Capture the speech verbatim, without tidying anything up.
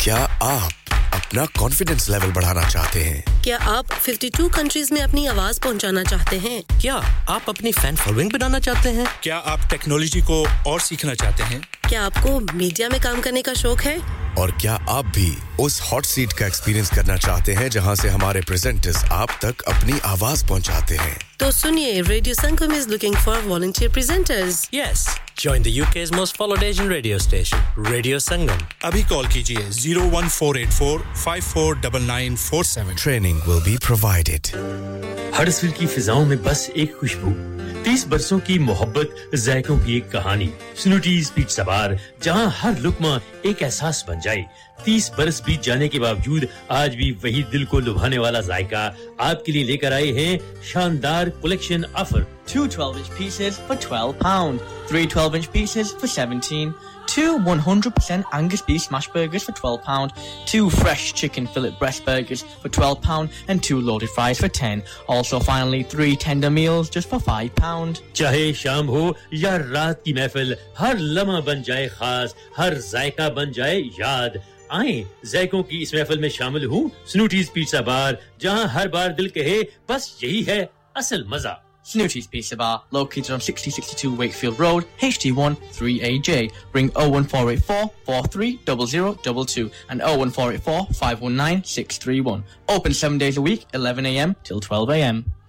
क्या आप अपना कॉन्फिडेंस लेवल बढ़ाना चाहते हैं? क्या आप बावन कंट्रीज में अपनी आवाज पहुंचाना चाहते हैं? क्या आप अपनी फैन फॉलोइंग बनाना चाहते हैं? क्या आप टेक्नोलॉजी को और सीखना चाहते हैं? क्या आपको मीडिया में काम करने का शौक है? और क्या आप भी उस हॉट सीट का एक्सपीरियंस करना चाहते हैं जहां से हमारे प्रेजेंटर्स आप तक अपनी आवाज पहुंचाते हैं? तो सुनिए, radio Sangam is looking for volunteer presenters. Yes, join the U K's most followed Asian radio station, Radio Sangam. अभी कॉल कीजिए zero one four eight four five four nine nine four seven. Training will be provided. हडर्सविल की फिजाओं में बस एक खुशबू, तीस बरसों की मोहब्बत, जायकों की एक कहानी। स्नूटीज पिज़्ज़ा बार, जहां हर लुकमा एक एहसास बन जाए। तीस बरस बीत जाने के बावजूद आज भी वही दिल को लुभाने वाला जायका आपके लिए लेकर आए हैं शानदार collection offer. Two twelve-inch pieces for twelve pounds, three twelve-inch pieces for seventeen, two one hundred percent Angus beef smash burgers for twelve pounds, two fresh chicken fillet breast burgers for twelve pounds, and two loaded fries for ten. Also, finally, three tender meals just for five pounds. चाहे शाम हो या रात की महफिल, हर लम्हा बन जाए खास, हर जायका बन जाए याद। आएं, जायकों की इस महफिल में शामिल हूँ स्नूटीज पिज़्ज़ा बार, जहां हर बार दिल कहे बस यही है असल मजा। Snooty's Pizza Bar, located on sixty sixty-two Wakefield Road, H D one three A J. Ring oh one four eight four four three zero zero two two and oh one four eight four five one nine six three one. Open seven days a week, eleven a m till twelve a m.